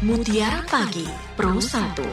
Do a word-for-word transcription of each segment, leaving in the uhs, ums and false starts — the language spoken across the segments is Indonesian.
Mutiara Pagi Pro satu.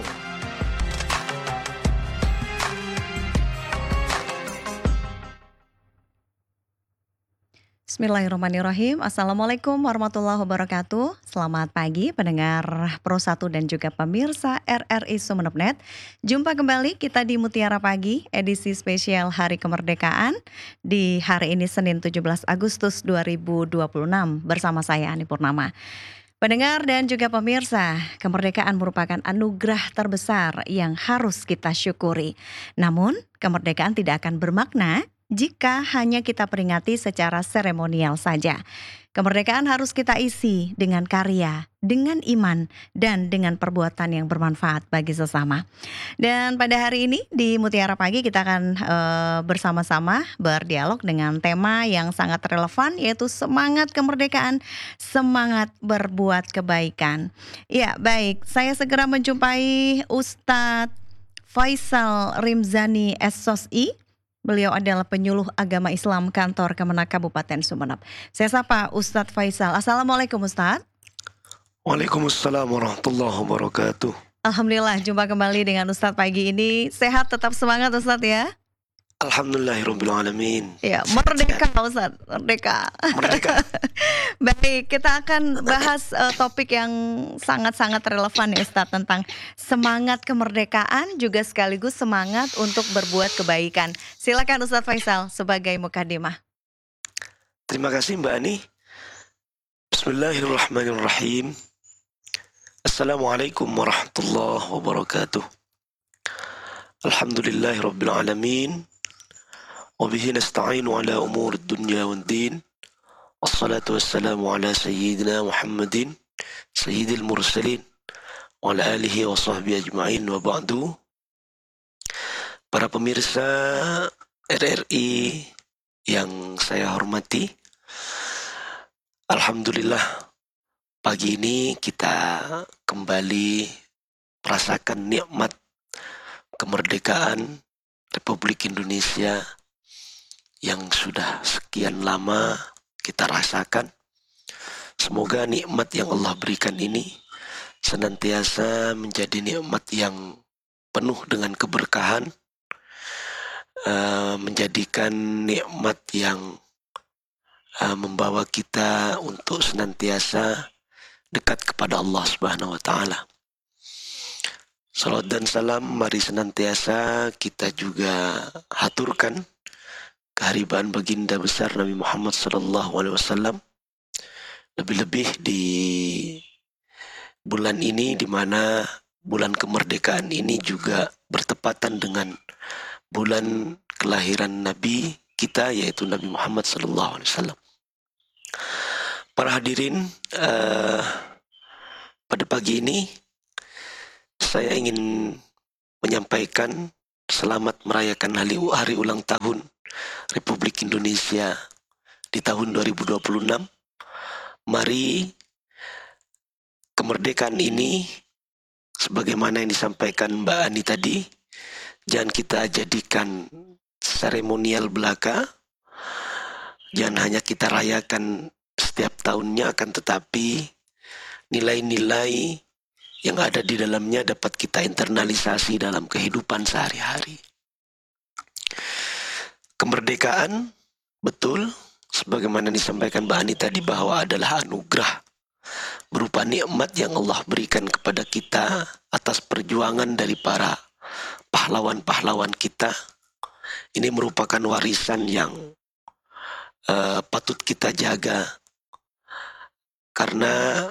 Bismillahirrahmanirrahim. Assalamualaikum warahmatullahi wabarakatuh. Selamat pagi pendengar Pro satu dan juga pemirsa R R I Sumeneb Net. Jumpa kembali kita di Mutiara Pagi, edisi spesial Hari Kemerdekaan di hari ini Senin tujuh belas Agustus dua ribu dua puluh enam bersama saya Ani Purnama. Pendengar dan juga pemirsa, kemerdekaan merupakan anugerah terbesar yang harus kita syukuri. Namun, kemerdekaan tidak akan bermakna jika hanya kita peringati secara seremonial saja. Kemerdekaan harus kita isi dengan karya, dengan iman, dan dengan perbuatan yang bermanfaat bagi sesama. Dan pada hari ini di Mutiara Pagi kita akan e, bersama-sama berdialog dengan tema yang sangat relevan, yaitu semangat kemerdekaan, semangat berbuat kebaikan. Ya, baik, saya segera menjumpai Ustadz Faisal Rimzani S S I. Beliau adalah penyuluh agama Islam kantor Kemenak Kabupaten Sumeneb. Saya sapa Ustadz Faisal. Assalamualaikum Ustadz. Waalaikumsalam warahmatullahi wabarakatuh. Alhamdulillah jumpa kembali dengan Ustadz pagi ini. Sehat, tetap semangat Ustadz ya. Alhamdulillahirabbil alamin. Ya, merdeka Ustadz, merdeka. Merdeka. Baik, kita akan bahas uh, topik yang sangat-sangat relevan ya Ustadz, tentang semangat kemerdekaan juga sekaligus semangat untuk berbuat kebaikan. Silakan Ustadz Faisal sebagai mukadimah. Terima kasih Mbak Ani. Bismillahirrahmanirrahim. Assalamualaikum warahmatullahi wabarakatuh. Alhamdulillahirabbil alamin. Wabihi nasta'inu ala umur dunya wad din. Wassalatu wassalamu ala sayyidina Muhammadin sayyidil mursalin wa ala alihi wa sahbihi ajma'in wa ba'du. Para pemirsa R R I yang saya hormati, alhamdulillah pagi ini kita kembali merasakan nikmat kemerdekaan Republik Indonesia yang sudah sekian lama kita rasakan. Semoga nikmat yang Allah berikan ini senantiasa menjadi nikmat yang penuh dengan keberkahan, uh, menjadikan nikmat yang uh, membawa kita untuk senantiasa dekat kepada Allah Subhanahu wa taala. Salawat dan salam mari senantiasa kita juga haturkan keharibaan baginda besar Nabi Muhammad sallallahu alaihi wasallam, lebih-lebih di bulan ini, di mana bulan kemerdekaan ini juga bertepatan dengan bulan kelahiran Nabi kita, yaitu Nabi Muhammad sallallahu alaihi wasallam. Para hadirin, uh, pada pagi ini saya ingin menyampaikan selamat merayakan hari, hari ulang tahun Republik Indonesia di tahun dua ribu dua puluh enam. Mari kemerdekaan ini, sebagaimana yang disampaikan Mbak Ani tadi, jangan kita jadikan seremonial belaka, jangan hanya kita rayakan setiap tahunnya, akan tetapi nilai-nilai yang ada di dalamnya dapat kita internalisasi dalam kehidupan sehari-hari. Kemerdekaan, betul, sebagaimana disampaikan Mbak Ani tadi, bahwa adalah anugerah berupa nikmat yang Allah berikan kepada kita atas perjuangan dari para pahlawan-pahlawan kita. Ini merupakan warisan yang uh, patut kita jaga, karena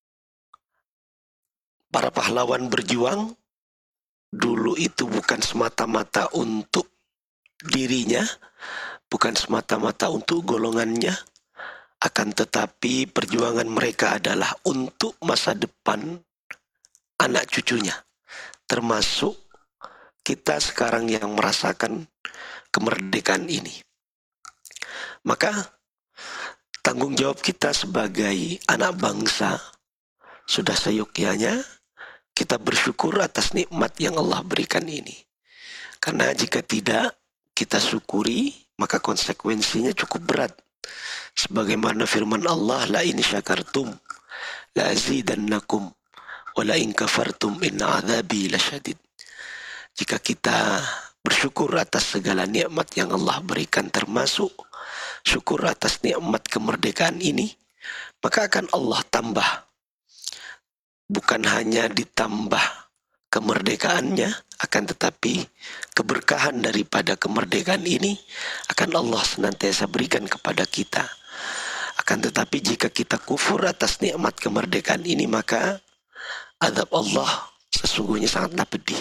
para pahlawan berjuang dulu itu bukan semata-mata untuk dirinya, bukan semata-mata untuk golongannya, akan tetapi perjuangan mereka adalah untuk masa depan anak cucunya, termasuk kita sekarang yang merasakan kemerdekaan ini. Maka tanggung jawab kita sebagai anak bangsa sudah seyogyanya kita bersyukur atas nikmat yang Allah berikan ini. Karena jika tidak kita syukuri, maka konsekuensinya cukup berat. Sebagaimana firman Allah, la in syakartum la azidannakum. Wala in kafartum inna adzabi lasyadid. Jika kita bersyukur atas segala nikmat yang Allah berikan, termasuk syukur atas nikmat kemerdekaan ini, maka akan Allah tambah. Bukan hanya ditambah kemerdekaannya, akan tetapi keberkahan daripada kemerdekaan ini akan Allah senantiasa berikan kepada kita. Akan tetapi jika kita kufur atas nikmat kemerdekaan ini, maka azab Allah sesungguhnya sangatlah pedih.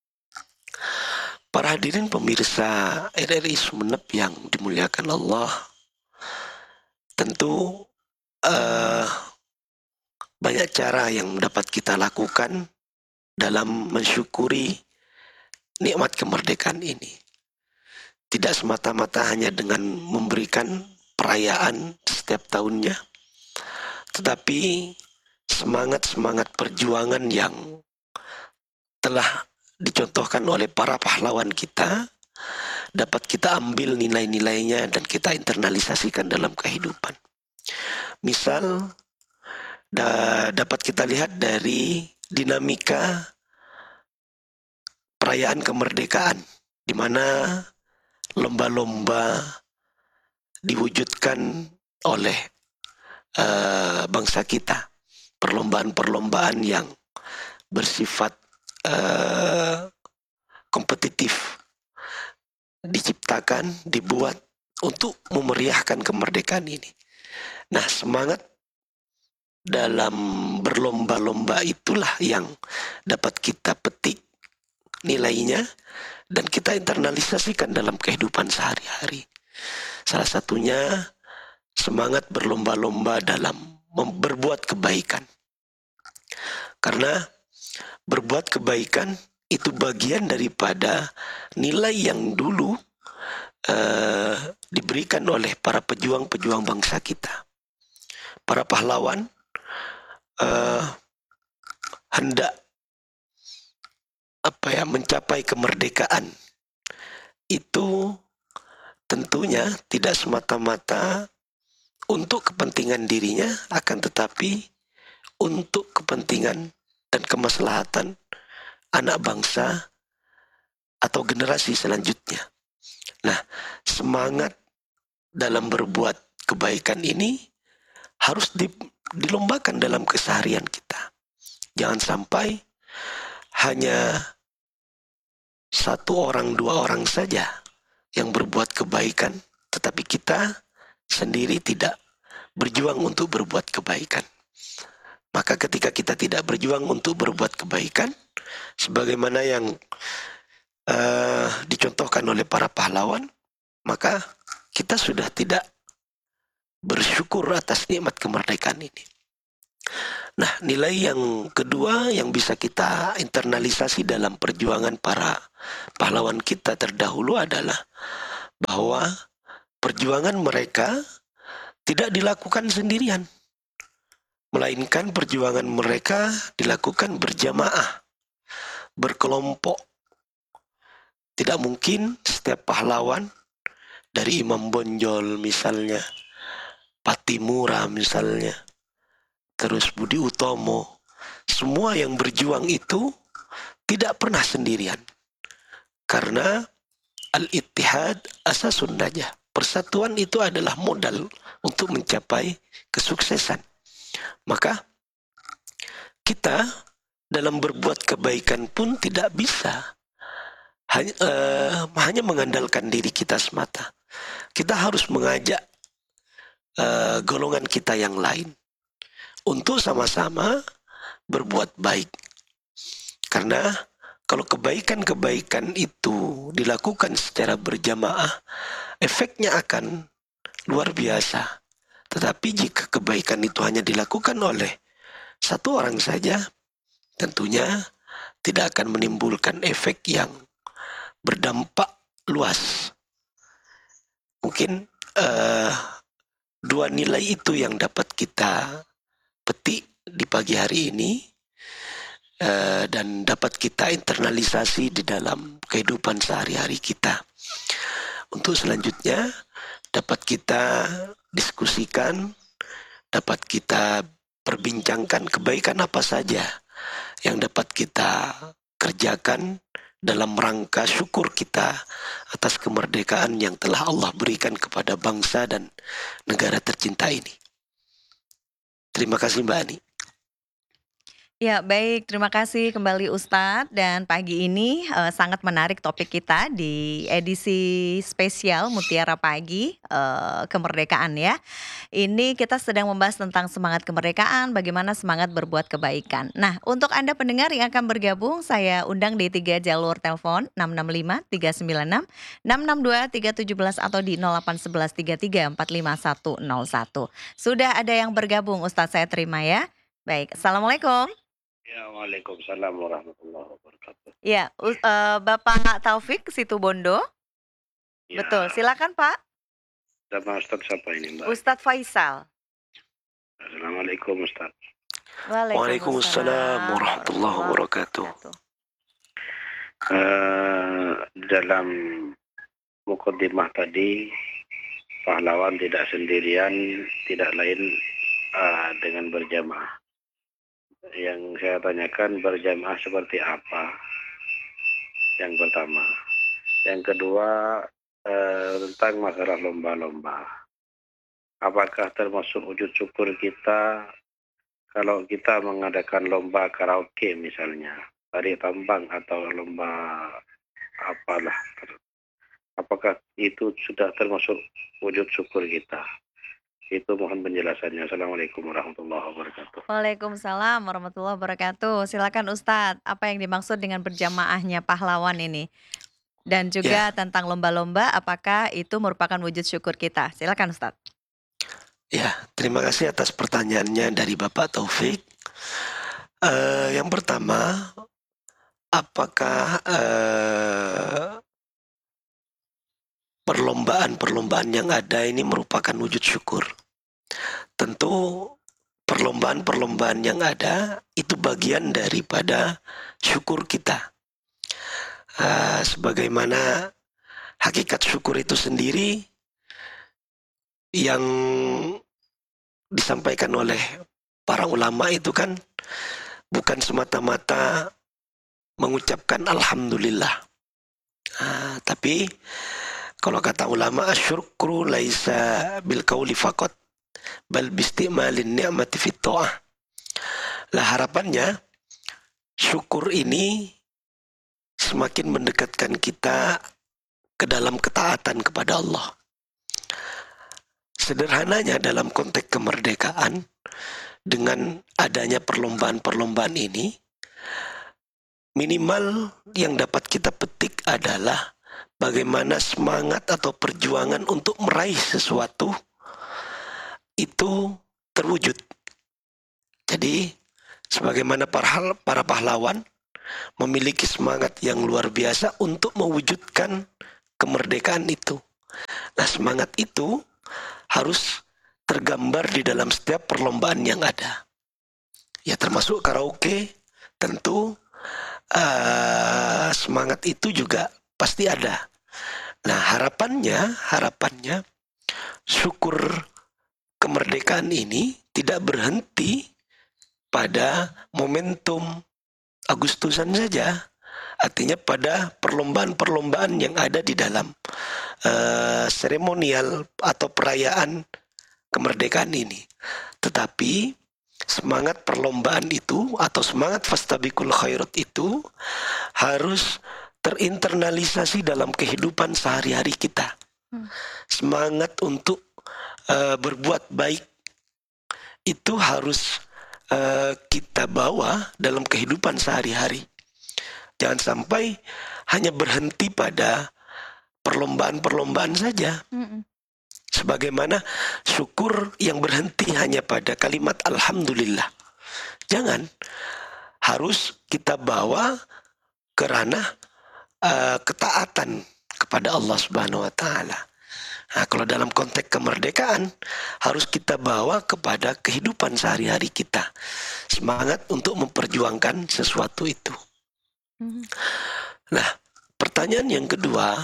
Para hadirin pemirsa R R I Sumeneb yang dimuliakan Allah, tentu uh, banyak cara yang dapat kita lakukan dalam mensyukuri nikmat kemerdekaan ini. Tidak semata-mata hanya dengan memberikan perayaan setiap tahunnya, tetapi semangat-semangat perjuangan yang telah dicontohkan oleh para pahlawan kita dapat kita ambil nilai-nilainya dan kita internalisasikan dalam kehidupan. Misal da, dapat kita lihat dari dinamika perayaan kemerdekaan, di mana lomba-lomba diwujudkan oleh uh, bangsa kita. Perlombaan-perlombaan yang bersifat uh, kompetitif diciptakan, dibuat untuk memeriahkan kemerdekaan ini. Nah, semangat dalam berlomba-lomba itulah yang dapat kita petik nilainya dan kita internalisasikan dalam kehidupan sehari-hari. Salah satunya semangat berlomba-lomba dalam berbuat kebaikan. Karena berbuat kebaikan itu bagian daripada nilai yang dulu uh, diberikan oleh para pejuang-pejuang bangsa kita. Para pahlawan uh, hendak apa ya mencapai kemerdekaan itu tentunya tidak semata-mata untuk kepentingan dirinya, akan tetapi untuk kepentingan dan kemaslahatan anak bangsa atau generasi selanjutnya. Nah, semangat dalam berbuat kebaikan ini harus di, dilombakan dalam keseharian kita. Jangan sampai hanya satu orang, dua orang saja yang berbuat kebaikan, tetapi kita sendiri tidak berjuang untuk berbuat kebaikan. Maka ketika kita tidak berjuang untuk berbuat kebaikan, sebagaimana yang uh, dicontohkan oleh para pahlawan, maka kita sudah tidak bersyukur atas nikmat kemerdekaan ini. Nah, nilai yang kedua yang bisa kita internalisasi dalam perjuangan para pahlawan kita terdahulu adalah bahwa perjuangan mereka tidak dilakukan sendirian, melainkan perjuangan mereka dilakukan berjamaah, berkelompok. Tidak mungkin setiap pahlawan, dari Imam Bonjol misalnya, Patimura misalnya, terus Budi Utomo, semua yang berjuang itu tidak pernah sendirian. Karena al-ittihad asasun najah. Persatuan itu adalah modal untuk mencapai kesuksesan. Maka kita dalam berbuat kebaikan pun tidak bisa hanya, uh, hanya mengandalkan diri kita semata. Kita harus mengajak uh, golongan kita yang lain untuk sama-sama berbuat baik. Karena kalau kebaikan-kebaikan itu dilakukan secara berjamaah, efeknya akan luar biasa. Tetapi jika kebaikan itu hanya dilakukan oleh satu orang saja, tentunya tidak akan menimbulkan efek yang berdampak luas. Mungkin uh, dua nilai itu yang dapat kita petik di pagi hari ini, uh, dan dapat kita internalisasi di dalam kehidupan sehari-hari kita. Untuk selanjutnya dapat kita diskusikan, dapat kita perbincangkan kebaikan apa saja yang dapat kita kerjakan dalam rangka syukur kita atas kemerdekaan yang telah Allah berikan kepada bangsa dan negara tercinta ini. Terima kasih Mbak Ani. Ya, baik. Terima kasih kembali Ustadz. Dan pagi ini eh, sangat menarik topik kita di edisi spesial Mutiara Pagi eh, kemerdekaan ya. Ini kita sedang membahas tentang semangat kemerdekaan, bagaimana semangat berbuat kebaikan. Nah, untuk Anda pendengar yang akan bergabung, saya undang di tiga jalur telepon enam enam lima tiga sembilan enam, enam enam dua tiga tujuh belas atau di nol delapan satu satu tiga tiga empat lima satu nol satu. Sudah ada yang bergabung, Ustadz, saya terima ya. Baik, Assalamualaikum. Ya, Waalaikumsalam warahmatullahi wabarakatuh. Ya, us- eh, Bapak Taufik Situbondo. Ya, Betul, silakan Pak. sama Ustaz siapa ini Mbak? Ustadz Faisal. Assalamualaikum Ustaz. Waalaikumsalam warahmatullahi wabarakatuh. Eh, dalam mukadimah tadi, pahlawan tidak sendirian, tidak lain eh, dengan berjamaah. Yang saya tanyakan, berjamaah seperti apa? Yang pertama. Yang kedua, eh, tentang masalah lomba-lomba. Apakah termasuk wujud syukur kita kalau kita mengadakan lomba karaoke misalnya, tarik tambang atau lomba apalah. Apakah itu sudah termasuk wujud syukur kita? Itu mohon penjelasannya. Assalamualaikum warahmatullahi wabarakatuh. Waalaikumsalam warahmatullahi wabarakatuh. Silakan Ustadz, apa yang dimaksud dengan berjamaahnya pahlawan ini? Dan juga tentang lomba-lomba, apakah itu merupakan wujud syukur kita? Silakan Ustadz. Ya, terima kasih atas pertanyaannya dari Bapak Taufik. Eh, yang pertama, apakah eh, perlombaan-perlombaan yang ada ini merupakan wujud syukur? Tentu perlombaan-perlombaan yang ada itu bagian daripada syukur kita. Uh, sebagaimana hakikat syukur itu sendiri yang disampaikan oleh para ulama itu kan bukan semata-mata mengucapkan alhamdulillah. Uh, tapi kalau kata ulama, asyukru laisa bil qauli faqat bal bistimalin ni'mati fit ta'ah. Lah harapannya syukur ini semakin mendekatkan kita ke dalam ketaatan kepada Allah. Sederhananya dalam konteks kemerdekaan, dengan adanya perlombaan-perlombaan ini, minimal yang dapat kita petik adalah bagaimana semangat atau perjuangan untuk meraih sesuatu itu terwujud. Jadi, sebagaimana para, para pahlawan memiliki semangat yang luar biasa untuk mewujudkan kemerdekaan itu. Nah, semangat itu harus tergambar di dalam setiap perlombaan yang ada. Ya, termasuk karaoke, tentu uh, semangat itu juga pasti ada. Nah, harapannya, harapannya syukur kemerdekaan ini tidak berhenti pada momentum Agustusan saja. Artinya pada perlombaan-perlombaan yang ada di dalam uh, seremonial atau perayaan kemerdekaan ini. Tetapi semangat perlombaan itu atau semangat fastabiqul khairat itu harus terinternalisasi dalam kehidupan sehari-hari kita. Hmm. Semangat untuk uh, berbuat baik itu harus uh, kita bawa dalam kehidupan sehari-hari. Jangan sampai hanya berhenti pada perlombaan-perlombaan saja. Hmm. Sebagaimana syukur yang berhenti hanya pada kalimat alhamdulillah. Jangan. Harus kita bawa ke ranah Uh, ketaatan kepada Allah Subhanahu wa taala. Nah, kalau dalam konteks kemerdekaan harus kita bawa kepada kehidupan sehari-hari kita. Semangat untuk memperjuangkan sesuatu itu. Hmm. Nah, pertanyaan yang kedua,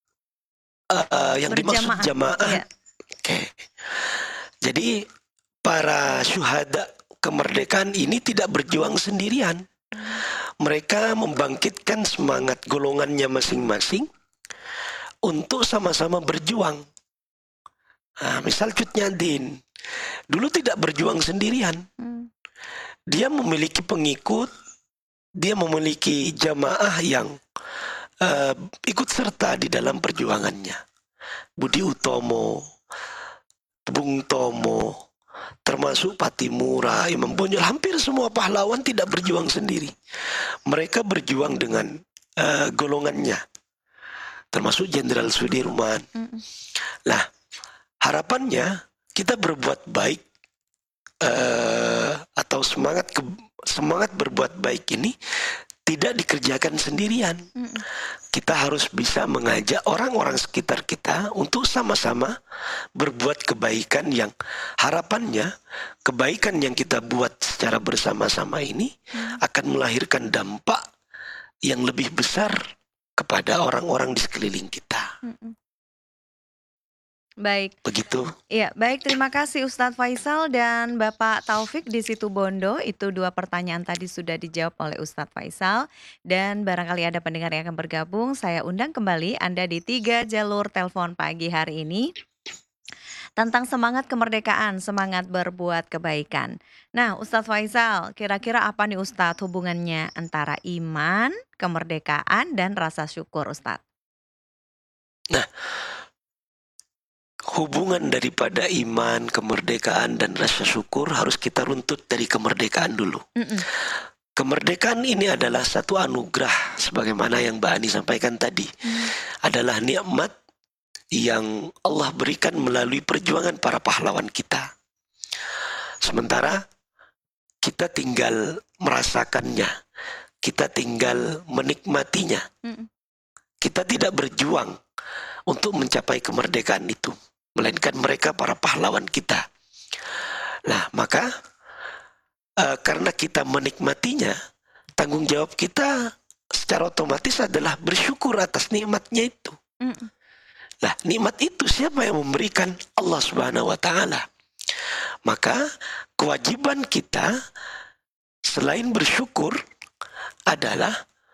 uh, yang dimaksud jamaah. Ya. Oke. Okay. Jadi para syuhada kemerdekaan ini tidak berjuang sendirian. mereka membangkitkan semangat golongannya masing-masing untuk sama-sama berjuang. Nah, misal Cut Nyadin dulu tidak berjuang sendirian. Hmm. Dia memiliki pengikut, dia memiliki jamaah yang uh, ikut serta di dalam perjuangannya. Budi Utomo, Bung Tomo, termasuk Patimura, Imam Bonjol, hampir semua pahlawan tidak berjuang sendiri. Mereka berjuang dengan uh, golongannya, termasuk Jenderal Sudirman. Mm-mm. Nah, harapannya kita berbuat baik uh, atau semangat ke, semangat berbuat baik ini tidak dikerjakan sendirian. Mm-mm. Kita harus bisa mengajak orang-orang sekitar kita untuk sama-sama berbuat kebaikan yang harapannya kebaikan yang kita buat secara bersama-sama ini Hmm. akan melahirkan dampak yang lebih besar kepada orang-orang di sekeliling kita. Mm-mm. Baik. Begitu. Iya, baik, terima kasih Ustadz Faisal dan Bapak Taufik di Situ Bondo. Itu dua pertanyaan tadi sudah dijawab oleh Ustadz Faisal. Dan barangkali ada pendengar yang akan bergabung, saya undang kembali Anda di tiga jalur telepon pagi hari ini tentang semangat kemerdekaan, semangat berbuat kebaikan. Nah, Ustadz Faisal, kira-kira apa nih Ustadz hubungannya antara iman, kemerdekaan, dan rasa syukur Ustadz? Nah, hubungan daripada iman, kemerdekaan, dan rasa syukur harus kita runtut dari kemerdekaan dulu. Mm-mm. Kemerdekaan ini adalah satu anugerah, sebagaimana yang Mbak Ani sampaikan tadi. Hmm. Adalah nikmat yang Allah berikan melalui perjuangan para pahlawan kita. Sementara kita tinggal merasakannya, kita tinggal menikmatinya. Mm-mm. Kita tidak berjuang untuk mencapai kemerdekaan itu, melainkan mereka para pahlawan kita. Nah, maka uh, karena kita menikmatinya, tanggung jawab kita secara otomatis adalah bersyukur atas nikmatnya itu. Mm-mm. Nah, nikmat itu siapa yang memberikan? Allah Subhanahu wa Ta'ala. Maka kewajiban kita selain bersyukur adalah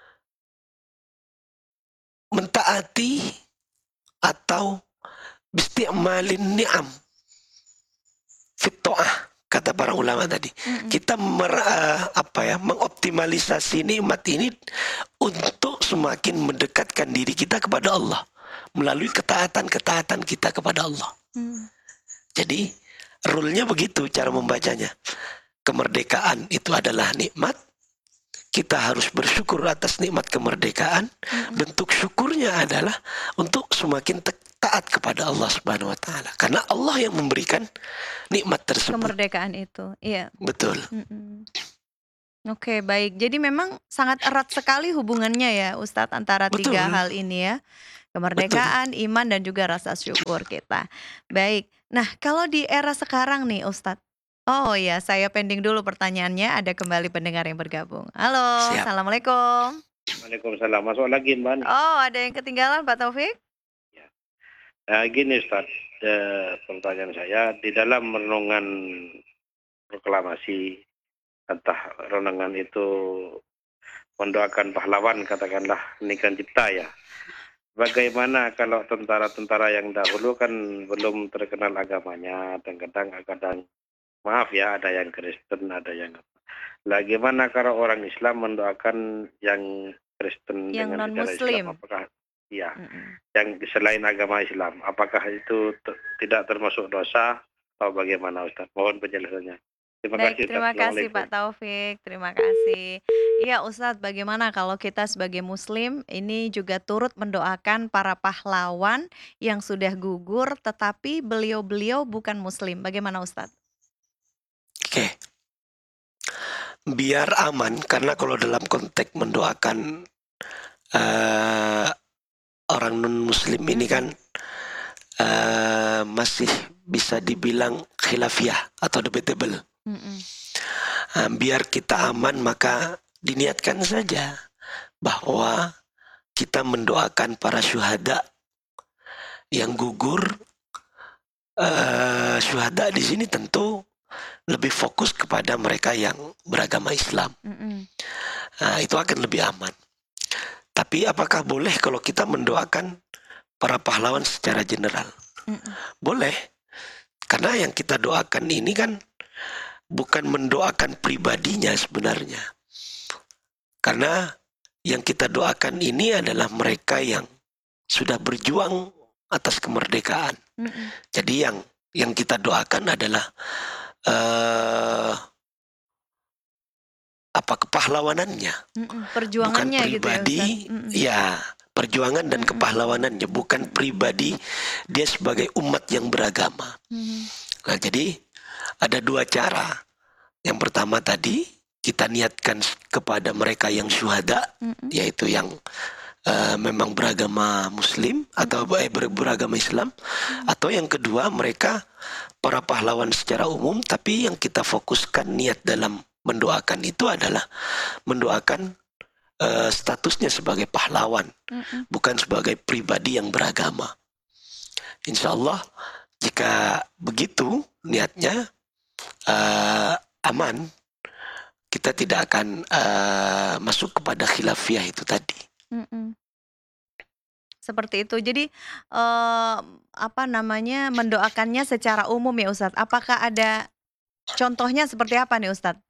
mentaati atau bisti'malin ni'am fit ta'ah, kata para ulama tadi. Mm-mm. Kita mer, uh, apa ya, mengoptimalisasi nikmat ini untuk semakin mendekatkan diri kita kepada Allah melalui ketaatan-ketaatan kita kepada Allah. Mm. Jadi rule-nya begitu cara membacanya. Kemerdekaan itu adalah nikmat. Kita harus bersyukur atas nikmat kemerdekaan. Mm-mm. Bentuk syukurnya adalah untuk semakin te- taat kepada Allah Subhanahu wa Ta'ala. Karena Allah yang memberikan nikmat tersebut. Kemerdekaan itu, iya. Betul. Mm-mm. Oke, baik. Jadi memang sangat erat sekali hubungannya ya, Ustadz, antara Betul. tiga hal ini ya. Kemerdekaan, iman, dan juga rasa syukur kita. Baik. Nah, kalau di era sekarang nih, Ustadz. Oh ya, saya pending dulu pertanyaannya. Ada kembali pendengar yang bergabung. Halo, Siap. Assalamualaikum. Waalaikumsalam. Masuk lagi Mbak Ani. Oh, ada yang ketinggalan, Pak Taufik? Nah, gini Ustaz, eh, pertanyaan saya, di dalam renungan proklamasi, entah renungan itu mendoakan pahlawan, katakanlah Nikan Cipta ya. Bagaimana kalau tentara-tentara yang dahulu kan belum terkenal agamanya, kadang-kadang, maaf ya, ada yang Kristen, ada yang apa. Bagaimana kalau orang Islam mendoakan yang Kristen Yang dengan secara non-Muslim. Islam? Apakah ya, Mm-mm. yang selain agama Islam, apakah itu t- tidak termasuk dosa atau bagaimana Ustaz? Mohon penjelasannya. Terima Baik, kasih Ustaz. terima kasih Assalamualaikum. Pak Taufik, terima kasih. Iya Ustadz, bagaimana kalau kita sebagai Muslim ini juga turut mendoakan para pahlawan yang sudah gugur, tetapi beliau-beliau bukan Muslim. Bagaimana Ustadz? Oke. Biar aman, karena kalau dalam konteks mendoakan uh, orang non-muslim ini kan uh, masih bisa dibilang khilafiyah atau debatable. Mm-mm. Uh, biar kita aman, maka diniatkan saja bahwa kita mendoakan para syuhada yang gugur. Uh, syuhada di sini tentu lebih fokus kepada mereka yang beragama Islam. Mm-mm. Nah, itu akan lebih aman. Tapi apakah boleh kalau kita mendoakan para pahlawan secara general? Mm-mm. Boleh. Karena yang kita doakan ini kan bukan mendoakan pribadinya sebenarnya. Karena yang kita doakan ini adalah mereka yang sudah berjuang atas kemerdekaan. Mm-mm. Jadi yang yang kita doakan adalah uh, apa kepahlawanannya, Mm-mm. bukan Perjuangannya gitu ya pribadi. Ustadz. Mm-mm. Ya, perjuangan dan Mm-mm. kepahlawanannya, bukan pribadi dia sebagai umat yang beragama. Mm-mm. Nah, jadi ada dua cara. Yang pertama tadi kita niatkan kepada mereka yang syuhada, Mm-mm. yaitu yang uh, memang beragama Muslim atau eh, ber- beragama Islam. Atau yang kedua mereka para pahlawan secara umum, tapi yang kita fokuskan niat dalam mendoakan itu adalah mendoakan uh, statusnya sebagai pahlawan, Mm-mm. bukan sebagai pribadi yang beragama. Insya Allah jika begitu niatnya uh, aman, kita tidak akan uh, masuk kepada khilafiyah itu tadi. Mm-mm. Seperti itu. Jadi eh, apa namanya mendoakannya secara umum ya Ustadz. Apakah ada contohnya seperti apa nih Ustadz?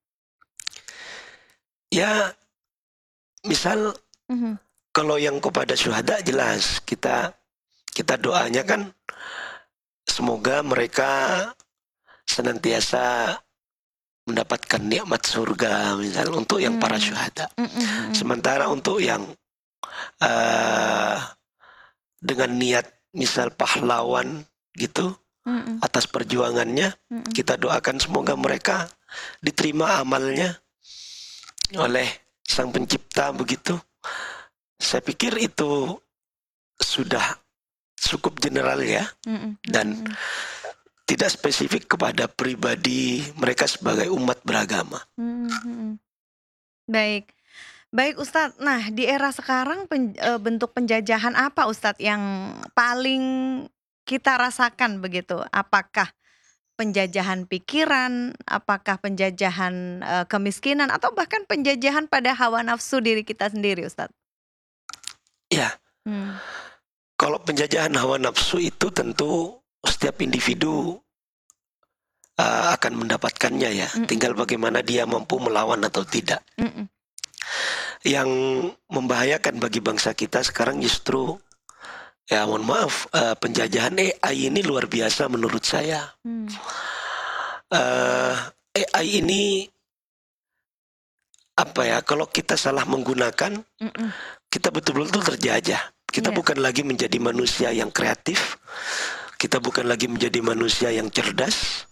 Ya, misal Mhm. kalau yang kepada syuhada jelas kita kita doanya kan semoga mereka senantiasa mendapatkan nikmat surga, misal untuk yang para Hmm. syuhada. Mm-mm. Sementara untuk yang uh, dengan niat misal pahlawan gitu Mm-mm. atas perjuangannya, Mm-mm. kita doakan semoga mereka diterima amalnya oleh Sang Pencipta begitu. Saya pikir itu sudah cukup general ya, Mm-mm. dan Mm-mm. tidak spesifik kepada pribadi mereka sebagai umat beragama. Mm-mm. Baik. Baik Ustadz, nah di era sekarang pen- eh, bentuk penjajahan apa Ustadz yang paling kita rasakan begitu? Apakah penjajahan pikiran, apakah penjajahan eh, kemiskinan, atau bahkan penjajahan pada hawa nafsu diri kita sendiri Ustadz? Ya, Hmm. kalau penjajahan hawa nafsu itu tentu setiap individu uh, akan mendapatkannya ya. Mm-mm. Tinggal bagaimana dia mampu melawan atau tidak. Mm-mm. Yang membahayakan bagi bangsa kita sekarang justru, ya mohon maaf, uh, penjajahan A I ini luar biasa menurut saya. Hmm. Uh, A I ini apa ya, kalau kita salah menggunakan, Mm-mm. kita betul-betul terjajah. Kita Iya. bukan lagi menjadi manusia yang kreatif, kita bukan lagi menjadi manusia yang cerdas,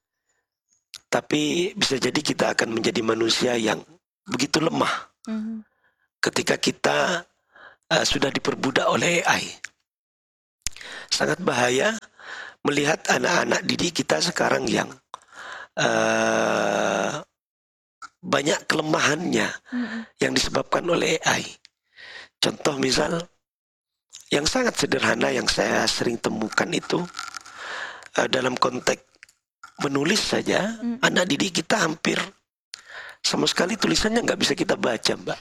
tapi bisa jadi kita akan menjadi manusia yang begitu lemah Mhm. ketika kita uh, sudah diperbudak oleh A I. Sangat bahaya melihat anak-anak didik kita sekarang yang uh, banyak kelemahannya Mm-mm. yang disebabkan oleh A I. Contoh misal yang sangat sederhana yang saya sering temukan itu uh, dalam konteks menulis saja, Mm. anak didik kita hampir sama sekali tulisannya nggak bisa kita baca, Mbak.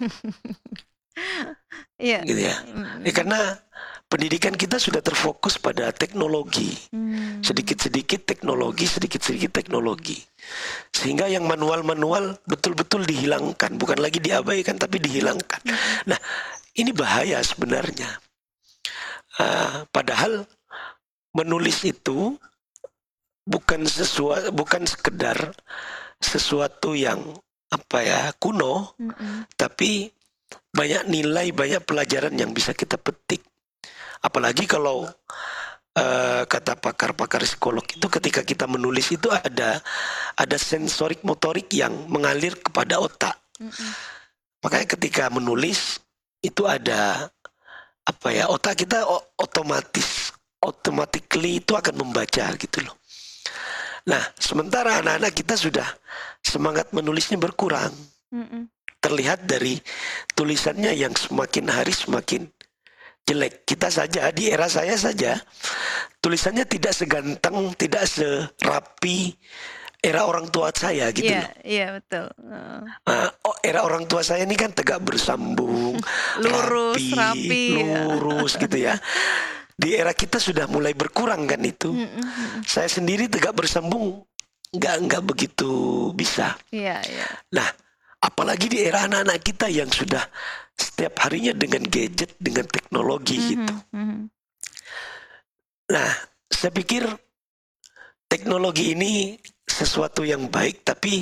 Iya. Gitu ya. Mm-mm. Ya, karena pendidikan kita sudah terfokus pada teknologi. Hmm. Sedikit-sedikit teknologi, sedikit-sedikit teknologi. Sehingga yang manual-manual betul-betul dihilangkan. Bukan lagi diabaikan, tapi dihilangkan. Nah, ini bahaya sebenarnya. Uh, padahal menulis itu bukan sesuatu, bukan sekedar sesuatu yang apa ya kuno, Mm-mm. tapi banyak nilai, banyak pelajaran yang bisa kita petik. Apalagi kalau uh, kata pakar-pakar psikolog itu ketika kita menulis itu ada ada sensorik motorik yang mengalir kepada otak. Mm-mm. Makanya ketika menulis itu ada apa ya, otak kita o- otomatis automatically itu akan membaca gitu loh. Nah, sementara anak-anak kita sudah semangat menulisnya berkurang. Mm-mm. Terlihat dari tulisannya yang semakin hari semakin jelek. Kita saja, di era saya saja, tulisannya tidak seganteng, tidak serapi era orang tua saya gitu Iya, loh. iya betul. Heeh. Nah, oh, era orang tua saya ini kan tegak bersambung, Lurus, rapi, rapi, ya. lurus gitu ya. Di era kita sudah mulai berkurang kan itu. Mm-mm, mm-mm. Saya sendiri tegak bersambung nggak nggak begitu bisa. Iya, iya. Nah, apalagi di era anak-anak kita yang sudah setiap harinya dengan gadget, dengan teknologi gitu. Mhm, mhm. Nah, saya pikir teknologi ini sesuatu yang baik, tapi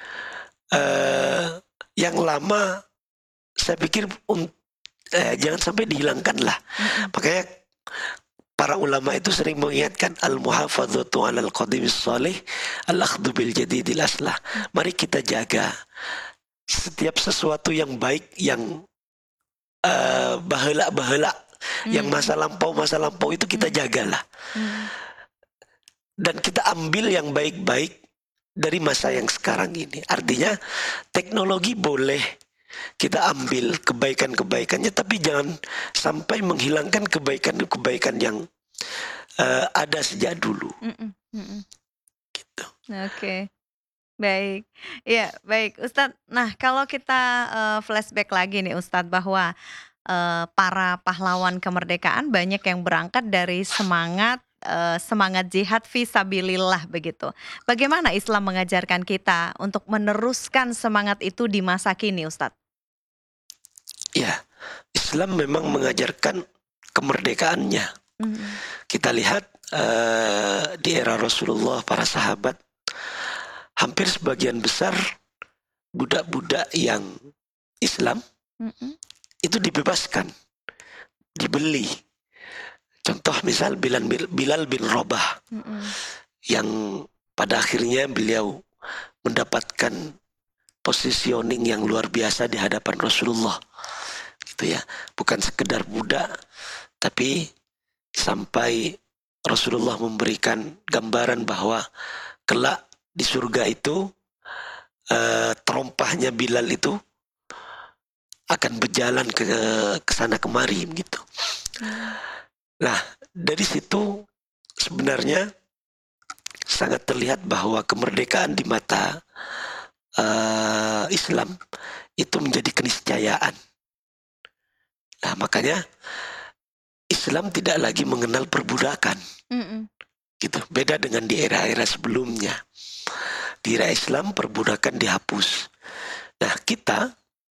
eh, yang lama saya pikir un- eh, jangan sampai dihilangkan lah. Mm-mm. Makanya para ulama itu sering mengingatkan al-muhafadzatu 'alal qadimis shalih al-akhdhu bil jadidil aslah. Mari kita jaga setiap sesuatu yang baik, yang eh, baheula-baheula, yang Mm. masa lampau masa lampau itu kita jagalah, Mm. dan kita ambil yang baik-baik dari masa yang sekarang ini. Artinya teknologi boleh kita ambil kebaikan-kebaikannya, tapi jangan sampai menghilangkan kebaikan-kebaikan yang eh, ada sejak dulu. Mm-mm, mm-mm. Gitu. Oke, baik. Iya, baik, Ustadz. Nah, kalau kita eh, flashback lagi nih, Ustadz, bahwa eh, para pahlawan kemerdekaan banyak yang berangkat dari semangat eh, semangat jihad fisabilillah begitu. Bagaimana Islam mengajarkan kita untuk meneruskan semangat itu di masa kini, Ustadz? Ya, Islam memang mengajarkan kemerdekaannya. Mhm. Kita lihat eh, di era Rasulullah, para sahabat, hampir sebagian besar budak-budak yang Islam Mm-mm. itu dibebaskan, dibeli. Contoh misal Bilal, Bilal bin Rabah, Mm-mm. yang pada akhirnya beliau mendapatkan positioning yang luar biasa di hadapan Rasulullah, gitu ya. Bukan sekedar budak, tapi sampai Rasulullah memberikan gambaran bahwa kelak di surga itu eh, terompahnya Bilal itu akan berjalan ke ke sana kemari gitu. Nah, dari situ sebenarnya sangat terlihat bahwa kemerdekaan di mata uh, Islam itu menjadi keniscayaan. Nah, makanya Islam tidak lagi mengenal perbudakan. Mm-mm. Gitu. Beda dengan di era-era sebelumnya. Di era Islam perbudakan dihapus. Nah, kita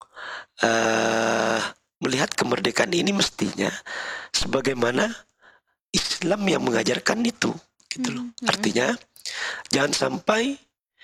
uh, melihat kemerdekaan ini mestinya sebagaimana Islam yang mengajarkan itu, gitu loh. Mhm. Artinya jangan sampai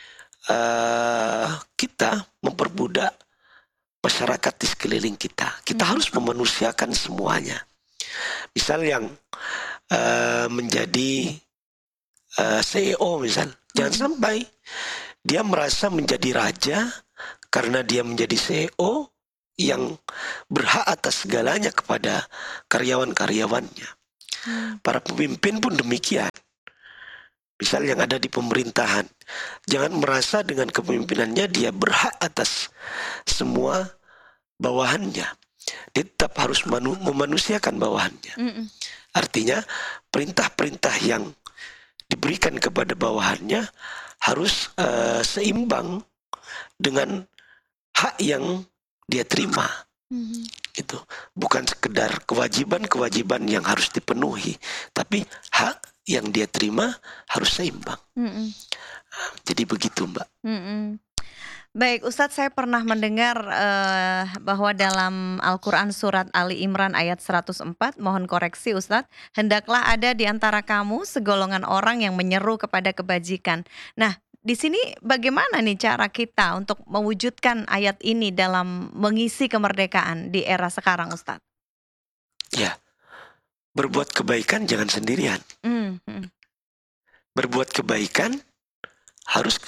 uh, kita memperbudak masyarakat di sekeliling kita. Kita Mhm. harus memanusiakan semuanya. Misal yang uh, menjadi uh, C E O misal, jangan Mhm. sampai dia merasa menjadi raja karena dia menjadi C E O yang berhak atas segalanya kepada karyawan-karyawannya. Hmm. Para pemimpin pun demikian. Misal yang ada di pemerintahan, jangan merasa dengan kepemimpinannya dia berhak atas semua bawahannya. Dia tetap harus manu- memanusiakan bawahannya. Mm-mm. Artinya perintah-perintah yang diberikan kepada bawahannya harus uh, seimbang dengan hak yang dia terima. Mhm. Itu bukan sekedar kewajiban-kewajiban yang harus dipenuhi, tapi hak yang dia terima harus seimbang. Mm-mm. Jadi begitu, Mbak. Mm-mm. Baik, Ustadz, saya pernah mendengar eh, bahwa dalam Al-Quran surat Ali Imran ayat seratus empat, mohon koreksi Ustadz, hendaklah ada di antara kamu segolongan orang yang menyeru kepada kebajikan. Nah, di sini bagaimana nih cara kita untuk mewujudkan ayat ini dalam mengisi kemerdekaan di era sekarang, Ustadz? Ya, berbuat kebaikan jangan sendirian. Mm, mm, Berbuat kebaikan harus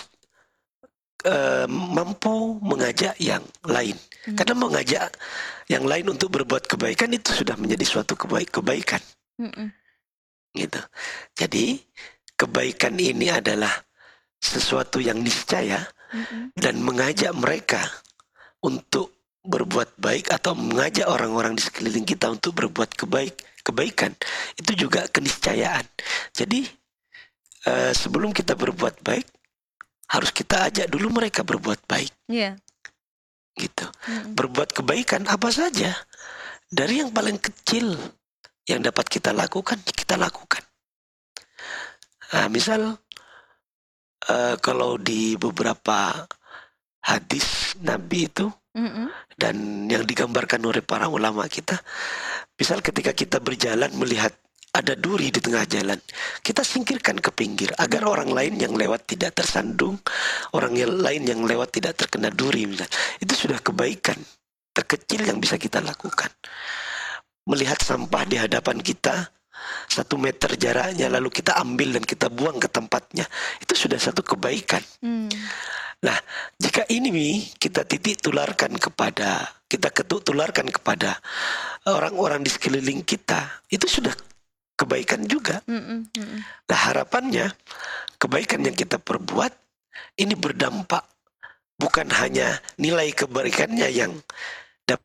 eh, mampu mengajak yang lain. mm, Karena mengajak yang lain untuk berbuat kebaikan itu sudah menjadi suatu kebaik kebaikan, mm, mm, gitu. Jadi kebaikan ini adalah sesuatu yang niscaya, mm, mm. dan mengajak mereka untuk berbuat baik atau mengajak orang-orang di sekeliling kita untuk berbuat kebaik kebaikan itu juga keniscayaan. Jadi eh, sebelum kita berbuat baik harus kita ajak dulu mereka berbuat baik, Iya. gitu. Mm-mm. Berbuat kebaikan apa saja, dari yang paling kecil yang dapat kita lakukan, kita lakukan. Nah, misal eh, kalau di beberapa hadis Nabi itu Mm-mm. dan yang digambarkan oleh para ulama kita, misal ketika kita berjalan melihat ada duri di tengah jalan, kita singkirkan ke pinggir agar orang lain yang lewat tidak tersandung, orang yang lain yang lewat tidak terkena duri misal. Itu sudah kebaikan terkecil yang bisa kita lakukan. Melihat sampah di hadapan kita satu meter jaraknya, lalu kita ambil dan kita buang ke tempatnya, itu sudah satu kebaikan. Mm. Nah, jika ini Mi, kita titik tularkan kepada, kita ketuk tularkan kepada orang-orang di sekeliling kita, itu sudah kebaikan juga. Mm-mm. Mm-mm. Nah, harapannya kebaikan yang kita perbuat ini berdampak, bukan hanya nilai kebaikannya yang dapat.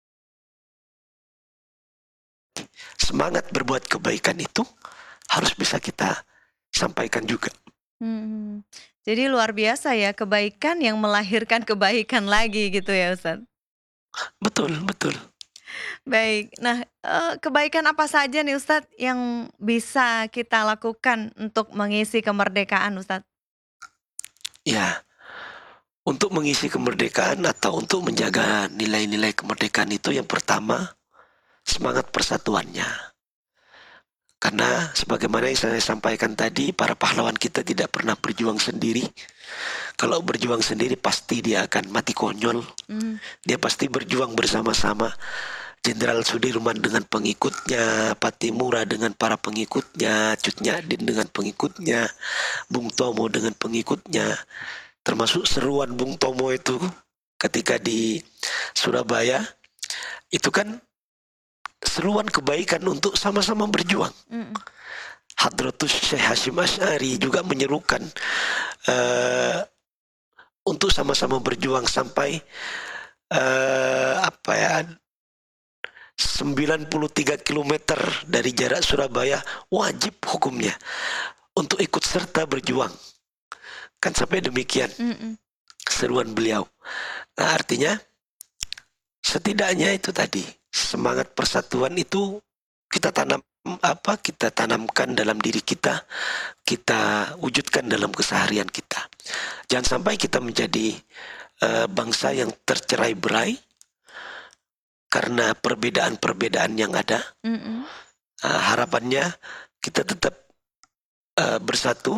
Semangat berbuat kebaikan itu harus bisa kita sampaikan juga. Mm. Jadi luar biasa ya, kebaikan yang melahirkan kebaikan lagi gitu ya Ustadz. Betul, betul. Baik, nah eh, kebaikan apa saja nih Ustadz yang bisa kita lakukan untuk mengisi kemerdekaan Ustadz? Ya, untuk mengisi kemerdekaan atau untuk menjaga nilai-nilai kemerdekaan itu yang pertama, semangat persatuannya. Karena sebagaimana yang saya sampaikan tadi, para pahlawan kita tidak pernah berjuang sendiri. Kalau berjuang sendiri pasti dia akan mati konyol. Mm. Dia pasti berjuang bersama-sama. Jenderal Sudirman dengan pengikutnya, Patimura dengan para pengikutnya, Cut Nyak-Din dengan pengikutnya, Bung Tomo dengan pengikutnya. Termasuk seruan Bung Tomo itu ketika di Surabaya, itu kan seruan kebaikan untuk sama-sama berjuang. Mm. Hadratus Syekh Hashim Asy'ari juga menyerukan uh, untuk sama-sama berjuang sampai uh, apa ya sembilan puluh tiga kilometer dari jarak Surabaya, wajib hukumnya untuk ikut serta berjuang. Kan sampai demikian Mm-mm. seruan beliau. Nah, artinya setidaknya itu tadi, semangat persatuan itu kita tanam apa kita tanamkan dalam diri kita, kita wujudkan dalam keseharian kita. Jangan sampai kita menjadi uh, bangsa yang tercerai-berai karena perbedaan-perbedaan yang ada. Mm-mm. Uh, harapannya kita tetap uh, bersatu.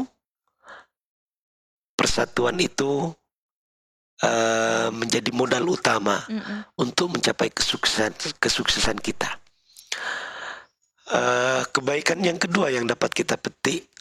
Persatuan itu uh, menjadi modal utama Mm-mm. untuk mencapai kesuksesan kesuksesan kita. Uh, kebaikan yang kedua yang dapat kita petik